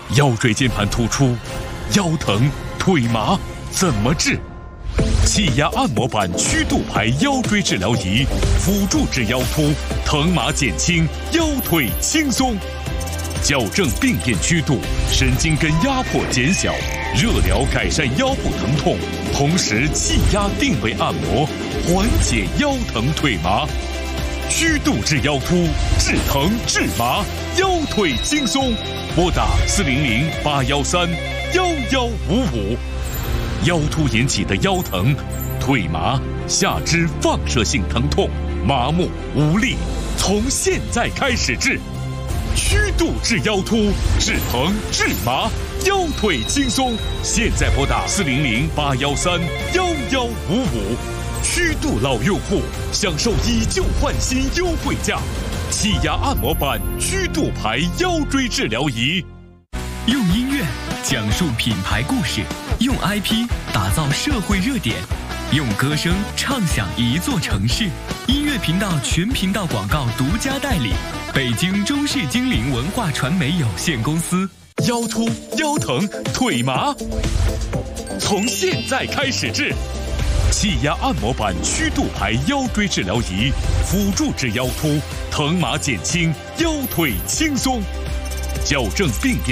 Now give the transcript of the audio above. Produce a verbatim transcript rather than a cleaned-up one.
腰椎间盘突出、腰疼、腿麻怎么治？气压按摩板曲度排腰椎治疗仪，辅助治腰突，疼麻减轻，腰腿轻松。矫正病变曲度，神经根压迫减小，热疗改善腰部疼痛，同时气压定位按摩，缓解腰疼腿麻。曲度治腰突，治疼治麻，腰腿轻松。拨打四零零八幺三幺幺五五。腰突引起的腰疼、腿麻、下肢放射性疼痛、麻木无力，从现在开始治。曲度治腰突，治疼治麻，腰腿轻松。现在拨打四零零八幺三幺幺五五。曲度老用户享受以旧换新优惠价，气压按摩板曲度排腰椎治疗仪。 用音乐讲述品牌故事，用 I P 打造社会热点，用歌声唱响一座城市。音乐频道全频道广告独家代理，北京中视精灵文化传媒有限公司。 腰突、腰疼、腿麻，从现在开始治。气压按摩板曲度排腰椎治疗仪，辅助治腰突，疼麻减轻，腰腿轻松。矫正病变